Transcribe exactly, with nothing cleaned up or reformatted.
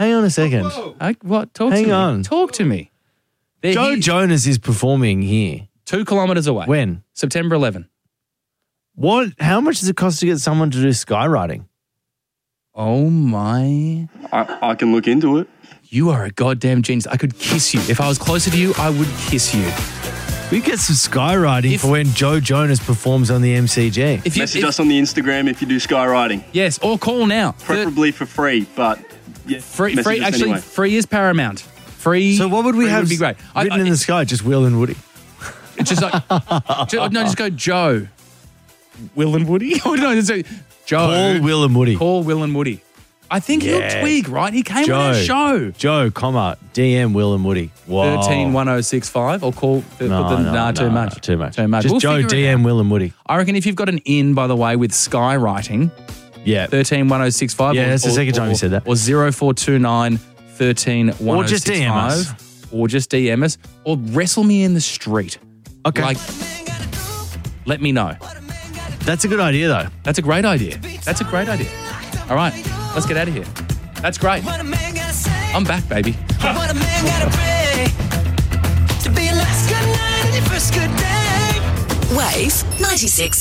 Hang on a second. I, what? Talk Hang to me. on. Talk to me. They're Joe here, Jonas is performing here. two kilometres away. When? September eleventh. What? How much does it cost to get someone to do skywriting? Oh, my. I, I can look into it. You are a goddamn genius. I could kiss you. If I was closer to you, I would kiss you. We get some skywriting If- for when Joe Jonas performs on the M C G. If you, Message if- us on the Instagram if you do skywriting. Yes, or call now. Preferably for free, but yeah, Free, message free. us Actually, anyway. free is paramount. Free. So what would we free have Would be great. I- written I- in the sky? Just Will and Woody. It's just like ju- no, just go Joe, Will and Woody. Oh no, it's a, Joe. Paul, Will and Woody. Call Will and Woody. I think Yeah. he'll twig, right? He came Joe. on our show. Joe, comma, D M Will and Woody. Whoa. Thirteen one zero six five or call. No, put the, no, nah, too no, much. no, too much. Too much. Just We'll Joe, figure it D M out. Will and Woody. I reckon if you've got an in, by the way, with skywriting, Yeah. thirteen one zero six five. Yeah, or, that's the or- second time or- you said that. Or zero four two nine thirteen one zero six five. Or just D M us. Or just D M us. Or wrestle me in the street. Okay. Like, let me know. That's a good idea, though. That's a great idea. That's a great idea. All right, let's get out of here. That's great. I'm back, baby. What a man gotta pray to be a last good night and your first good day. Wave ninety-six